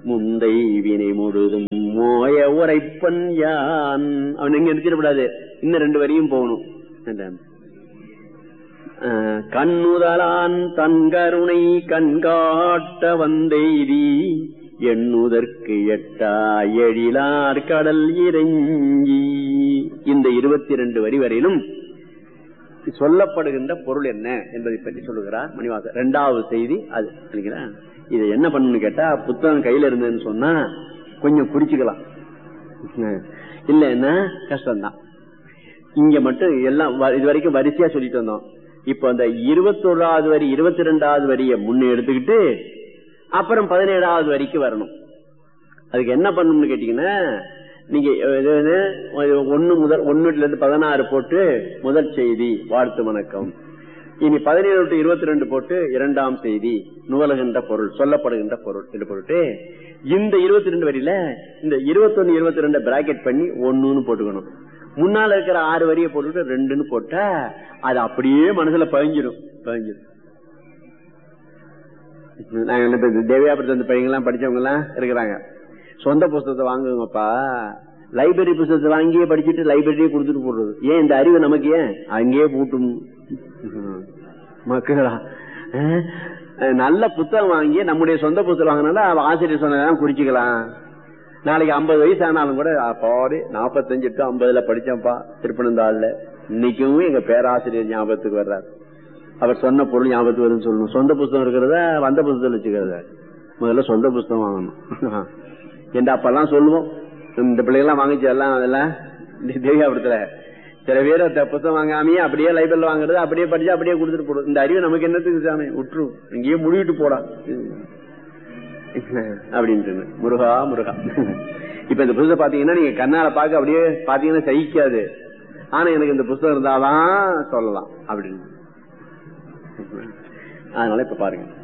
முந்தை வினை முழுதும் மோய உரைப்பன் யான். அவன் எங்க எடுத்துடக்கூடாது, இன்னும் 2 வரியும் போகணும். கண்ணுதலான் தன் கருணை கண்காட்ட வந்தெய்தி எண்ணுதற்கு எட்டா எழிலார் கடல் இறங்கி. இந்த 22 வரி வரையிலும் சொல்லப்படுகின்ற பொருள் என்ன என்பதை பற்றி சொல்லுகிறார் மணிவாசகர். 2வது செய்தி அது. இதை என்ன பண்ணணும்னு கேட்டா, புத்தகம் கையில இருந்ததுன்னு சொன்னா கொஞ்சம் குறிச்சுக்கலாம், இல்லன்னா கஷ்டம்தான். இங்க மட்டும் எல்லாம் இது வரைக்கும் வரிசையா சொல்லிட்டு வந்தோம். இப்ப அந்த 21வது வரி 22வது வரிய முன்ன எடுத்துக்கிட்டு அப்புறம் 17வது வரிக்கு வரணும். அதுக்கு என்ன பண்ணணும்னு கேட்டீங்கன்னா, நீங்க 1 முதல் 1 இருந்து 16 போட்டு முதல் செய்தி வாழ்த்து வணக்கம். இனி 17 to 22 போட்டு 2ஆம் செய்தி நுவலுகின்ற பொருள், சொல்லப்படுகின்ற பொருள் என்று போட்டு, இந்த 22 வரியில இந்த 21 22 பிராக்கெட் பண்ணி 1ன்னு போட்டுக்கணும். முன்னால இருக்கிற 6 வரியை போட்டுட்டு 2ன்னு போட்டா அது அப்படியே மனசுல பதிஞ்சிடும். நாங்க தேவியாபுரத்து பையங்கெல்லாம் படிச்சவங்க எல்லாம் இருக்கிறாங்க. சொந்த புஸ்தகத்தை வாங்குங்கப்பா, லைப்ரரி புஸ்தகத்தை வாங்கியே படிச்சுட்டு லைப்ரரியே கொடுத்துட்டு போடுறது. ஏன் இந்த அறிவு நமக்கு ஏன் அங்கேயே பூட்டும் மக்களா? நல்ல புத்தகம் வாங்கி நம்முடைய சொந்த புத்தகம் வாங்கினாலும் ஆசிரியர் சொன்னதான் குறிச்சுக்கலாம். நாளைக்கு 50 வயசு ஆனாலும் கூட பாரு 45 to 50 படிச்சேன்ப்பா திருப்பனந்தாள்ல. இன்னைக்கும் எங்க பேராசிரியர் ஞாபகத்துக்கு வர்றாரு. அவர் சொன்ன பொருள் ஞாபகத்துக்கு வருதுன்னு சொல்லணும். சொந்த புத்தகம் இருக்கிறத வந்த புத்தகத்தில் வச்சுக்கிறத முதல்ல சொந்த புத்தகம் வாங்கணும் என்று அப்பெல்லாம் சொல்லுவோம். இந்த பிள்ளைகள்லாம் வாங்கிச்சு எல்லாம் அதெல்லாம் தேவியாபுரத்துல சில பேர் புத்தகம் வாங்காமையே அப்படியே லைப்ரரியில வாங்குறது, அப்படியே படிச்சு அப்படியே கொடுத்துட்டு போடும். இந்த அறிவு நமக்கு என்னத்துக்கு சாமி, விட்டுரும் இங்கேயே முடிவிட்டு போடா அப்படின்ட்டு. முருகா முருகா. இப்ப இந்த புத்தகம் பாத்தீங்கன்னா நீங்க கண்ணால பாக்க அப்படியே பாத்தீங்கன்னா சகிக்காது. ஆனா எனக்கு இந்த புத்தகம் இருந்தாதான் சொல்லலாம் அப்படின்னு. அதனால இப்ப பாருங்க,